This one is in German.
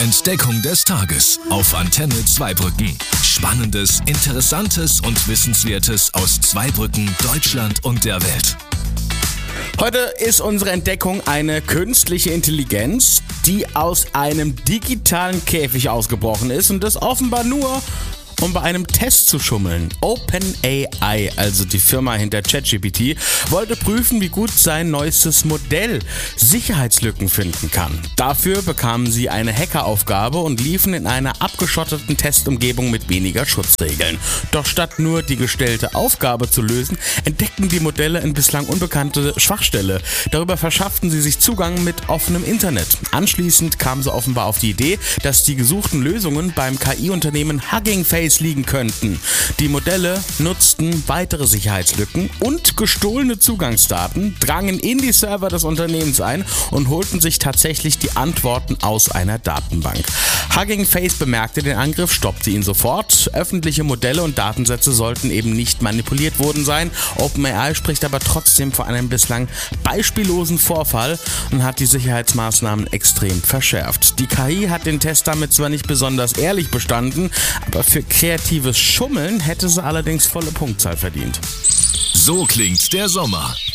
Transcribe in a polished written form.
Entdeckung des Tages auf Antenne Zweibrücken. Spannendes, Interessantes und Wissenswertes aus Zweibrücken, Deutschland und der Welt. Heute ist unsere Entdeckung eine künstliche Intelligenz, die aus einem digitalen Käfig ausgebrochen ist und das offenbar nur, um bei einem Test zu schummeln. OpenAI, also die Firma hinter ChatGPT, wollte prüfen, wie gut sein neuestes Modell Sicherheitslücken finden kann. Dafür bekamen sie eine Hackeraufgabe und liefen in einer abgeschotteten Testumgebung mit weniger Schutzregeln. Doch statt nur die gestellte Aufgabe zu lösen, entdeckten die Modelle eine bislang unbekannte Schwachstelle. Darüber verschafften sie sich Zugang mit offenem Internet. Anschließend kamen sie offenbar auf die Idee, dass die gesuchten Lösungen beim KI-Unternehmen Hugging Face liegen könnten. Die Modelle nutzten weitere Sicherheitslücken und gestohlene Zugangsdaten, drangen in die Server des Unternehmens ein und holten sich tatsächlich die Antworten aus einer Datenbank. Hugging Face bemerkte den Angriff, stoppte ihn sofort. Öffentliche Modelle und Datensätze sollten eben nicht manipuliert worden sein. OpenAI spricht aber trotzdem von einem bislang beispiellosen Vorfall und hat die Sicherheitsmaßnahmen extrem verschärft. Die KI hat den Test damit zwar nicht besonders ehrlich bestanden, aber für kreatives Schummeln hätte sie allerdings volle Punktzahl verdient. So klingt der Sommer.